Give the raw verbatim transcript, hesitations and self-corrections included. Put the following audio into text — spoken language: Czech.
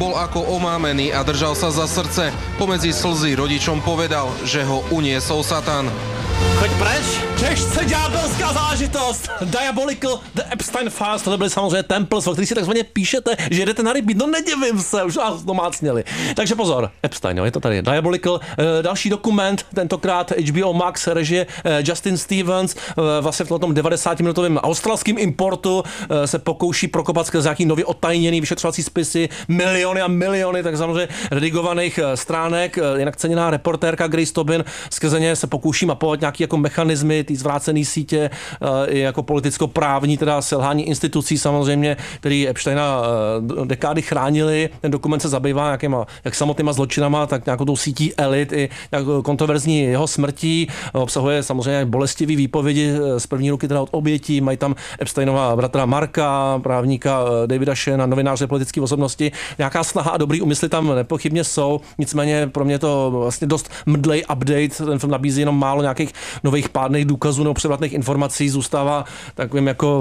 bol ako omámený a držal sa za srdce. Pomedzi slzy rodičom povedal, že ho uniesol Satan. Choď preč, těžce ďábelská zážitost. Diabolical, The Epstein Files, tohle byly samozřejmě Temples, o kterých si takzvaně píšete, že jdete na rybí, no nedivím se, už vás domácněli. Takže pozor, Epstein, jo, je to tady, Diabolical, e, další dokument, tentokrát H B O Max, režie e, Justin Stevens, e, vlastně v tom devadesátiminitovém australském importu e, se pokouší prokopat skrze nějaký nově odtajněný vyšetřovací spisy, miliony a miliony, tak samozřejmě redigovaných e, stránek, e, jinak ceněná reportérka Grace Tobin, skrze ně se pokouší mapovat nějaký jako mechanismy, ty zvrácené sítě, i jako politicko-právní, teda selhání institucí samozřejmě, který Epsteina dekády chránili. Ten dokument se zabývá nějakýma, jak samotnýma zločinama, tak nějakou tou sítí elit i nějakou kontroverzní jeho smrtí. Obsahuje samozřejmě bolestivý výpovědi z první ruky teda od obětí. Mají tam Epsteinova bratra Marka, právníka Davida Shena, novináře politické osobnosti. Nějaká snaha a dobrý úmysly tam nepochybně jsou. Nicméně pro mě to vlastně dost mdlej update. Ten film nabízí jenom málo nějakých nových pádných důkazů nebo převratných informací, zůstává takovým jako